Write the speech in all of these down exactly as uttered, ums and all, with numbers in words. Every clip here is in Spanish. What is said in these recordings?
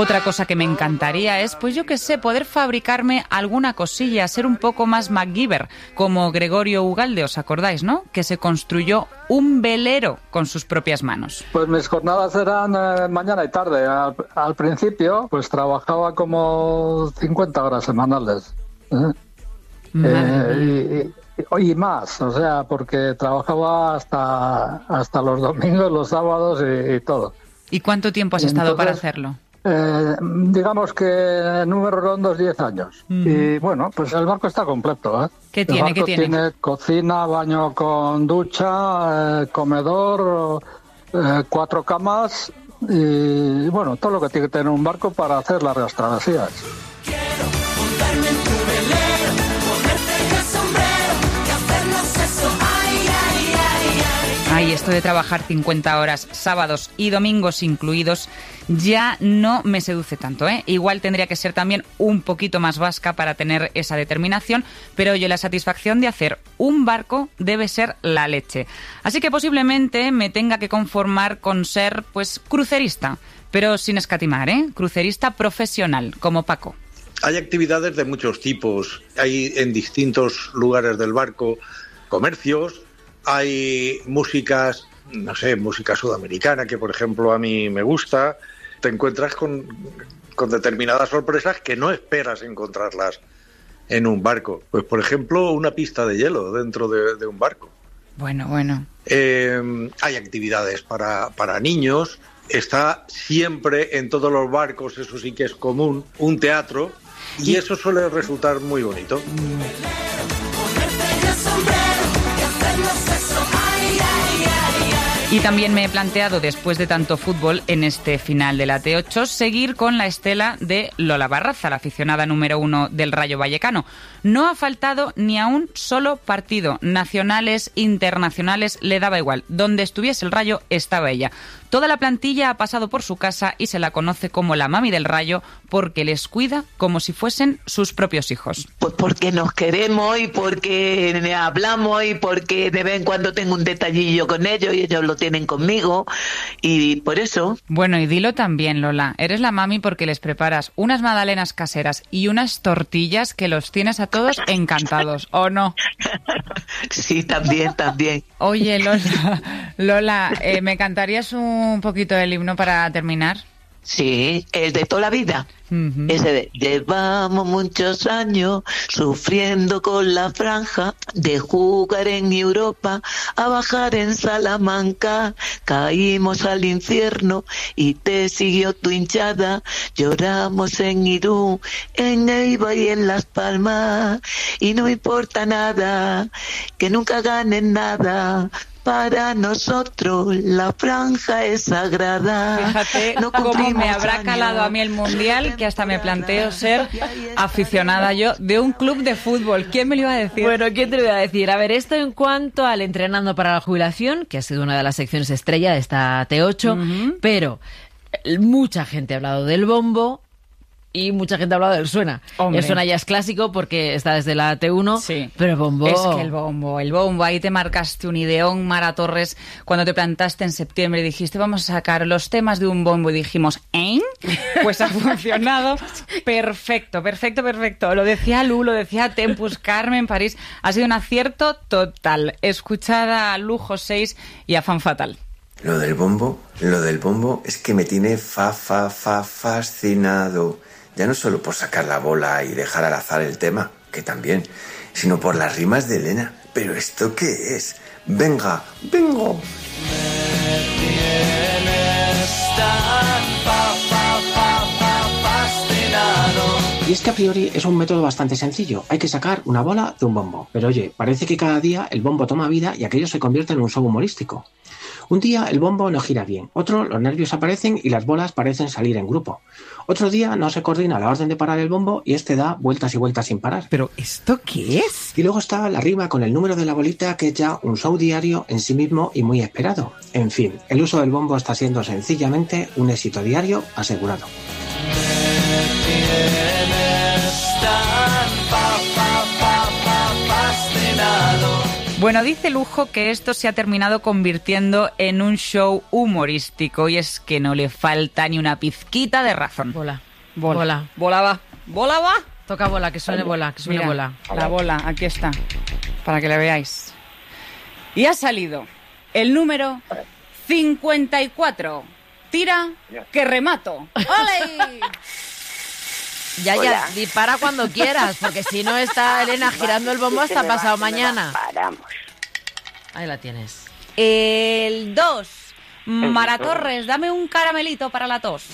Otra cosa que me encantaría es, pues yo qué sé, poder fabricarme alguna cosilla, ser un poco más MacGyver, como Gregorio Ugalde, ¿os acordáis, no? Que se construyó un velero con sus propias manos. Pues mis jornadas eran eh, mañana y tarde. Al, al principio, pues trabajaba como cincuenta horas semanales. ¿eh? Eh, y, y, y más, o sea, porque trabajaba hasta, hasta los domingos, los sábados y, y todo. ¿Y cuánto tiempo has y estado entonces, para hacerlo? Eh, digamos que números rondos diez años. Uh-huh. Y bueno, pues el barco está completo. ¿eh? ¿Qué tiene? El barco ¿Qué tiene? tiene cocina, baño con ducha, eh, comedor, eh, cuatro camas y bueno, todo lo que tiene que tener un barco para hacer largas travesías. Quiero montarme en tu velero, ponerte el sombrero y hacernos eso, ay, ay, ay, ay. Ay, esto de trabajar cincuenta horas, sábados y domingos incluidos, ya no me seduce tanto, ¿eh? Igual tendría que ser también un poquito más vasca para tener esa determinación, pero oye, la satisfacción de hacer un barco debe ser la leche. Así que posiblemente me tenga que conformar con ser, pues, crucerista, pero sin escatimar, ¿eh? Crucerista profesional, como Paco. Hay actividades de muchos tipos, hay en distintos lugares del barco comercios, hay músicas, no sé, música sudamericana, que por ejemplo a mí me gusta. Te encuentras con, con determinadas sorpresas que no esperas encontrarlas en un barco. Pues por ejemplo, una pista de hielo dentro de, de un barco. Bueno, bueno. Eh, hay actividades para, para niños. Está siempre en todos los barcos, eso sí que es común, un teatro. Y, y eso suele resultar muy bonito. Y también me he planteado, después de tanto fútbol en este final de la T ocho, seguir con la estela de Lola Barraza, la aficionada número uno del Rayo Vallecano. No ha faltado ni a un solo partido, nacionales, internacionales, le daba igual. Donde estuviese el Rayo, estaba ella. Toda la plantilla ha pasado por su casa y se la conoce como la mami del Rayo porque les cuida como si fuesen sus propios hijos. Pues porque nos queremos y porque hablamos y porque de vez en cuando tengo un detallillo con ellos y ellos lo tienen conmigo y por eso. Bueno, y dilo también, Lola, eres la mami porque les preparas unas magdalenas caseras y unas tortillas que los tienes a todos encantados, ¿o no? Sí, también, también. Oye, Lola, Lola eh, ¿me cantarías un poquito del himno para terminar? Sí, el de toda la vida. Uh-huh. Ese de llevamos muchos años sufriendo con la franja de jugar en Europa a bajar en Salamanca, caímos al infierno y te siguió tu hinchada, lloramos en Irún, en Neiva y en Las Palmas y no importa nada, que nunca ganen nada. Para nosotros la franja es sagrada. Fíjate no cómo me habrá calado a mí el Mundial que hasta me planteo ser aficionada yo de un club de fútbol. ¿Quién me lo iba a decir? Bueno, ¿quién te lo iba a decir? A ver, esto en cuanto al Entrenando para la Jubilación, que ha sido una de las secciones estrella de esta T ocho, uh-huh. Pero mucha gente ha hablado del bombo. Y mucha gente ha hablado del Suena. Hombre. El Suena ya es clásico porque está desde la T uno, sí. Pero el bombo... Es que el bombo, el bombo, ahí te marcaste un ideón, Mara Torres, cuando te plantaste en septiembre y dijiste, vamos a sacar los temas de un bombo, y dijimos, ¿eh? Pues ha funcionado perfecto, perfecto, perfecto. Lo decía Lu, lo decía Tempus, Carmen, París, ha sido un acierto total. Escuchada a Lujo seis y a Fan Fatal. Lo del bombo, lo del bombo es que me tiene fa, fa, fa, fascinado. Ya no solo por sacar la bola y dejar al azar el tema, que también, sino por las rimas de Elena. ¿Pero esto qué es? Venga, vengo. Me tienes tan fa, fa, fa, fa, fascinado. Y es que a priori es un método bastante sencillo. Hay que sacar una bola de un bombo. Pero oye, parece que cada día el bombo toma vida y aquello se convierte en un show humorístico. Un día el bombo no gira bien, otro los nervios aparecen y las bolas parecen salir en grupo. Otro día no se coordina la orden de parar el bombo y este da vueltas y vueltas sin parar. ¿Pero esto qué es? Y luego está la rima con el número de la bolita, que es ya un show diario en sí mismo y muy esperado. En fin, el uso del bombo está siendo sencillamente un éxito diario asegurado. Bueno, dice Lujo que esto se ha terminado convirtiendo en un show humorístico y es que no le falta ni una pizquita de razón. Bola. Bola. Bola. Bola va. Bola va. Toca bola, que suene bola, que suene Mira, bola. la bola, aquí está, para que la veáis. Y ha salido el número cincuenta y cuatro. Tira, que remato. ¡Ole! Ya, ya, dispara cuando quieras, porque si no está Elena girando el bombo hasta pasado mañana. Ahí la tienes. El dos. Mara Torres, dame un caramelito para la tos.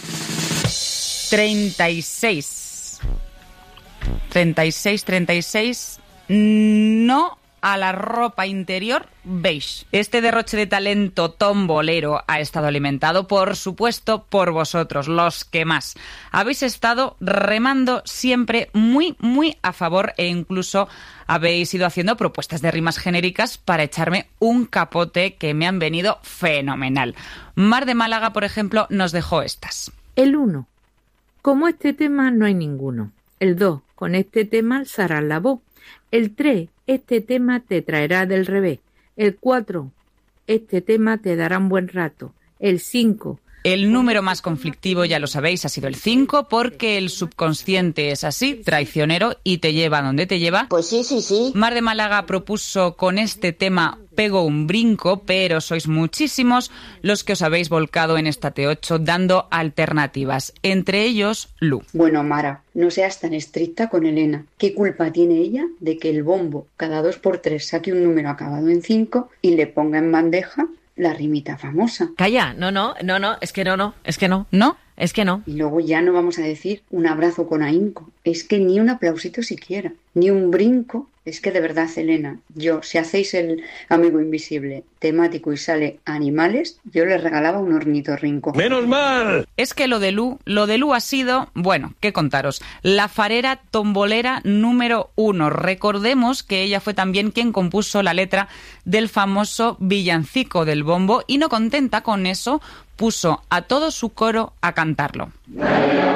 treinta y seis. treinta y seis, treinta y seis. No a la ropa interior beige. Este derroche de talento tombolero ha estado alimentado, por supuesto, por vosotros, los que más. Habéis estado remando siempre muy, muy a favor e incluso habéis ido haciendo propuestas de rimas genéricas para echarme un capote que me han venido fenomenal. Mar de Málaga, por ejemplo, nos dejó estas. El uno. Como este tema no hay ninguno. El dos. Con este tema alzarás la voz. El tres. Este tema te traerá del revés. El cuatro. Este tema te dará un buen rato. El cinco. El número más conflictivo, ya lo sabéis, ha sido el cinco, porque el subconsciente es así, traicionero, y te lleva donde te lleva. Pues sí, sí, sí. Mar de Málaga propuso con este tema Pego un brinco, pero sois muchísimos los que os habéis volcado en esta T ocho dando alternativas, entre ellos Lu. Bueno, Mara, no seas tan estricta con Elena. ¿Qué culpa tiene ella de que el bombo cada dos por tres saque un número acabado en cinco y le ponga en bandeja la rimita famosa? Calla, no, no, no, no, es que no, no, es que no, ¿no? Es que no. Y luego ya no vamos a decir un abrazo con ahínco. Es que ni un aplausito siquiera, ni un brinco. Es que de verdad, Elena, yo, si hacéis el amigo invisible temático y sale animales, yo les regalaba un ornitorrinco. ¡Menos mal! Es que lo de Lu, lo de Lu ha sido, bueno, qué contaros, la farera tombolera número uno. Recordemos que ella fue también quien compuso la letra del famoso villancico del bombo y no contenta con eso, puso a todo su coro a cantarlo.